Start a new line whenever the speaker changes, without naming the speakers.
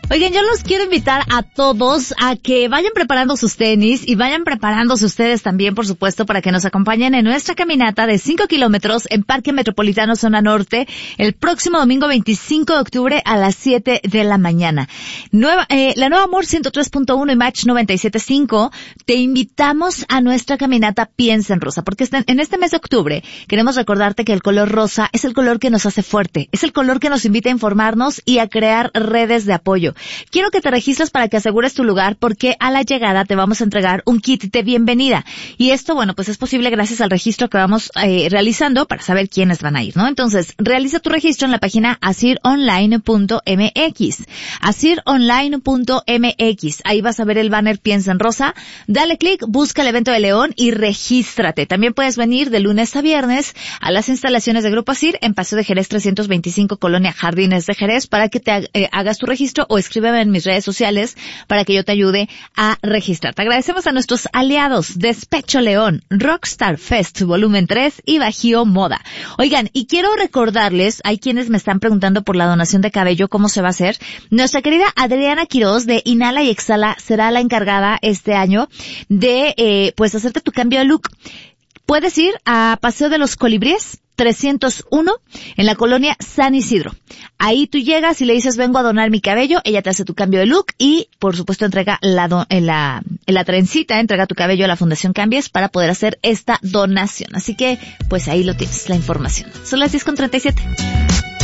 Oigan, yo los quiero invitar a todos a que vayan preparando sus tenis y vayan preparándose ustedes también, por supuesto, para que nos acompañen en nuestra caminata de 5 kilómetros en Parque Metropolitano Zona Norte el próximo domingo 25 de octubre a las 7 de la mañana. La Nueva Amor 103.1 y Match 97.5, te invitamos a nuestra caminata Piensa en Rosa, porque en este mes de octubre queremos recordarte que el color rosa es el color que nos hace fuerte, es el color que nos invita a informarnos y a crear redes de apoyo. Quiero que te registres para que asegures tu lugar, porque a la llegada te vamos a entregar un kit de bienvenida. Y esto, bueno, pues es posible gracias al registro que vamos realizando para saber quiénes van a ir, ¿no? Entonces, realiza tu registro en la página asironline.mx. asironline.mx. Ahí vas a ver el banner Piensa en Rosa. Dale clic, busca el evento de León y regístrate. También puedes venir de lunes a viernes a las instalaciones de Grupo Asir en Paseo de Jerez 325, Colonia Jardines de Jerez, para que te hagas tu registro, o escríbeme en mis redes sociales para que yo te ayude a registrar. Te agradecemos a nuestros aliados Despecho León, Rockstar Fest Volumen 3 y Bajío Moda. Oigan, y quiero recordarles, hay quienes me están preguntando por la donación de cabello, ¿cómo se va a hacer? Nuestra querida Adriana Quiroz de Inhala y Exhala será la encargada este año de pues hacerte tu cambio de look. Puedes ir a Paseo de los Colibríes 301 en la colonia San Isidro. Ahí tú llegas y le dices, vengo a donar mi cabello, ella te hace tu cambio de look y, por supuesto, entrega la trencita, entrega tu cabello a la Fundación Cambies para poder hacer esta donación. Así que, pues ahí lo tienes, la información. Son las 10:37.